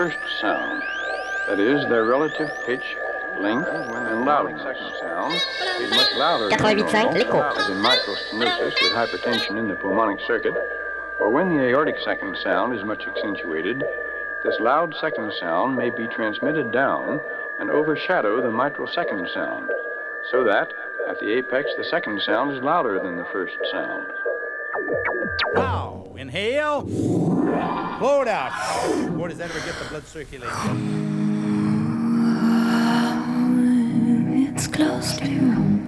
first sound. That is, their relative pitch, length, and loudness. Second sound is much louder than normal, as in mitral stenosis with hypertension in the pulmonic circuit, or when the aortic second sound is much accentuated, this loud second sound may be transmitted down and overshadow the mitral second sound, so that, at the apex, the second sound is louder than the first sound. Wow! Inhale. Blow it out. Boy, does that ever get the blood circulating. It's close to you.